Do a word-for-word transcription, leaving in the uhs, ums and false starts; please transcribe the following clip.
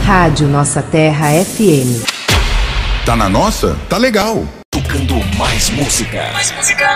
Rádio Nossa Terra F M. Tá na nossa? Tá legal. Tocando mais música. Mais música.